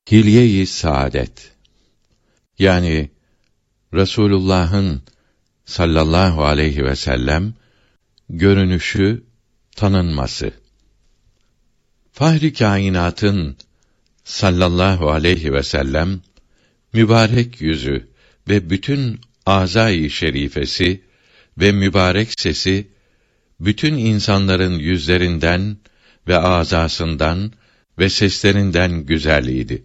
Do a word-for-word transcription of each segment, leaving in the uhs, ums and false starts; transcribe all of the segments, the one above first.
Hilye-i saadet, yani Resulullah'ın sallallahu aleyhi ve sellem görünüşü, tanınması. Fahri kainatın sallallahu aleyhi ve sellem mübarek yüzü ve bütün âzâ-i şerifesi ve mübarek sesi bütün insanların yüzlerinden ve âzasından ve seslerinden güzeliydi.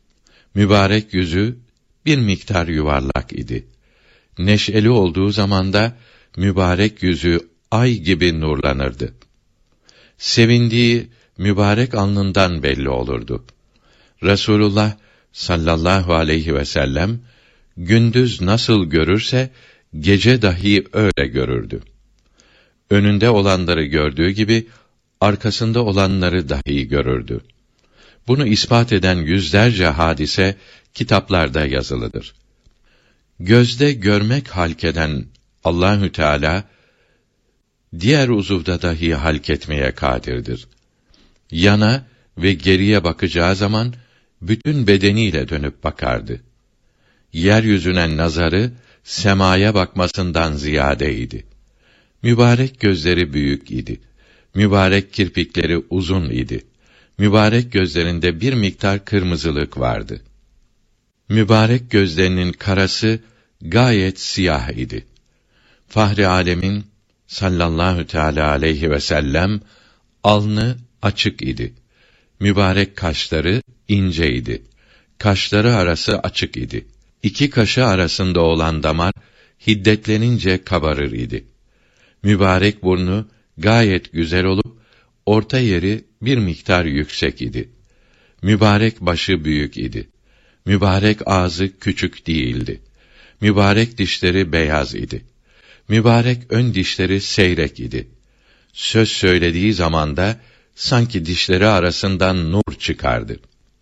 Mübarek yüzü bir miktar yuvarlak idi. Neşeli olduğu zamanda mübarek yüzü ay gibi nurlanırdı. Sevindiği mübarek alnından belli olurdu. Resulullah sallallahu aleyhi ve sellem gündüz nasıl görürse gece dahi öyle görürdü. Önünde olanları gördüğü gibi arkasında olanları dahi görürdü. Bunu ispat eden yüzlerce hadise kitaplarda yazılıdır. Gözde görmek halkeden Allahü Teala diğer uzuvda dahi halketmeye kadirdir. Yana ve geriye bakacağı zaman bütün bedeniyle dönüp bakardı. Yeryüzüne nazarı semaya bakmasından ziyadeydi. Mübarek gözleri büyük idi. Mübarek kirpikleri uzun idi. Mübarek gözlerinde bir miktar kırmızılık vardı. Mübarek gözlerinin karası gayet siyah idi. Fahri âlemin sallallahu teâlâ aleyhi ve sellem alnı açık idi. Mübarek kaşları ince idi. Kaşları arası açık idi. İki kaşı arasında olan damar hiddetlenince kabarır idi. Mübarek burnu gayet güzel olup orta yeri bir miktar yüksek idi. Mübarek başı büyük idi. Mübarek ağzı küçük değildi. Mübarek dişleri beyaz idi. Mübarek ön dişleri seyrek idi. Söz söylediği zamanda sanki dişleri arasından nur çıkardı.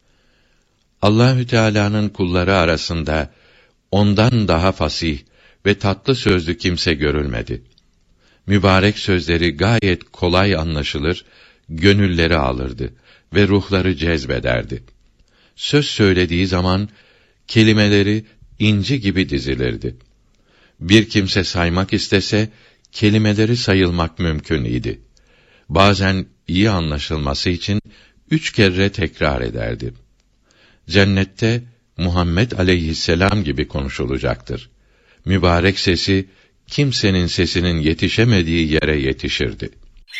Allahü Teala'nın kulları arasında ondan daha fasih ve tatlı sözlü kimse görülmedi. Mübarek sözleri gayet kolay anlaşılır, gönülleri alırdı ve ruhları cezbederdi. Söz söylediği zaman kelimeleri inci gibi dizilirdi. Bir kimse saymak istese kelimeleri sayılmak mümkün idi. Bazen iyi anlaşılması için üç kere tekrar ederdi. Cennette Muhammed aleyhisselam gibi konuşulacaktır. Mübarek sesi kimsenin sesinin yetişemediği yere yetişirdi.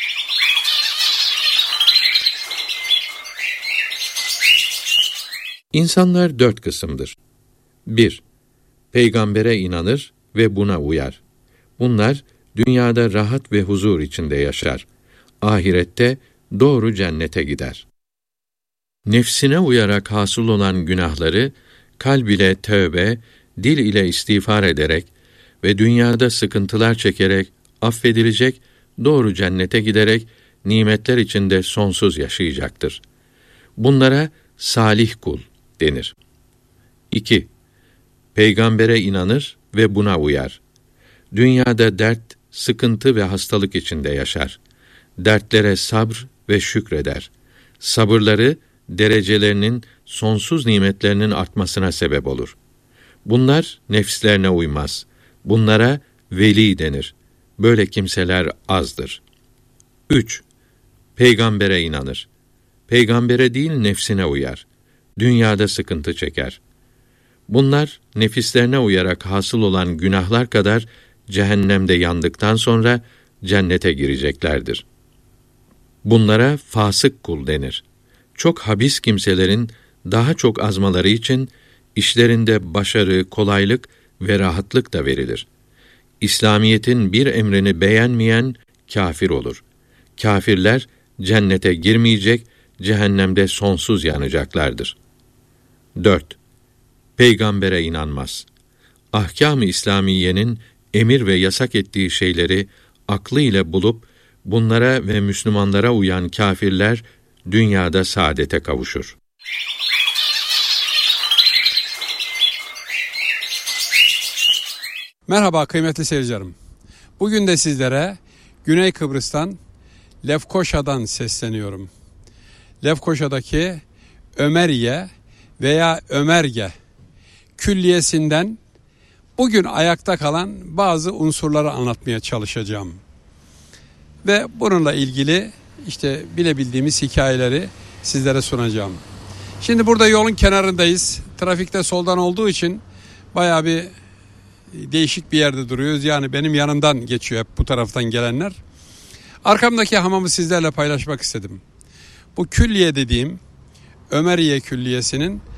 İnsanlar dört kısımdır. bir. Peygambere inanır ve buna uyar. Bunlar dünyada rahat ve huzur içinde yaşar. Ahirette doğru cennete gider. Nefsine uyarak hasıl olan günahları kalb ile tövbe, dil ile istiğfar ederek ve dünyada sıkıntılar çekerek affedilecek, doğru cennete giderek nimetler içinde sonsuz yaşayacaktır. Bunlara salih kul denir. iki. Peygambere inanır ve buna uyar. Dünyada dert, sıkıntı ve hastalık içinde yaşar. Dertlere sabr ve şükreder. Sabırları derecelerinin, sonsuz nimetlerinin artmasına sebep olur. Bunlar nefslerine uymaz. Bunlara veli denir. Böyle kimseler azdır. üç. Peygambere inanır. Peygambere değil nefsine uyar. Dünyada sıkıntı çeker. Bunlar nefislerine uyarak hasıl olan günahlar kadar cehennemde yandıktan sonra cennete gireceklerdir. Bunlara fasık kul denir. Çok habis kimselerin daha çok azmaları için işlerinde başarı, kolaylık ve rahatlık da verilir. İslamiyetin bir emrini beğenmeyen kâfir olur. Kâfirler cennete girmeyecek, cehennemde sonsuz yanacaklardır. dört. Peygambere inanmaz. Ahkâm-ı İslamiyenin emir ve yasak ettiği şeyleri aklı ile bulup bunlara ve Müslümanlara uyan kâfirler dünyada saadete kavuşur. Merhaba kıymetli seyircilerim. Bugün de sizlere Güney Kıbrıs'tan Lefkoşa'dan sesleniyorum. Lefkoşa'daki Ömeriye veya Ömerge külliyesinden bugün ayakta kalan bazı unsurları anlatmaya çalışacağım. Ve bununla ilgili işte bilebildiğimiz hikayeleri sizlere sunacağım. Şimdi burada yolun kenarındayız. Trafikte soldan olduğu için bayağı bir değişik bir yerde duruyoruz. Yani benim yanımdan geçiyor hep bu taraftan gelenler. Arkamdaki hamamı sizlerle paylaşmak istedim. Bu külliye dediğim Ömeriye Külliyesi'nin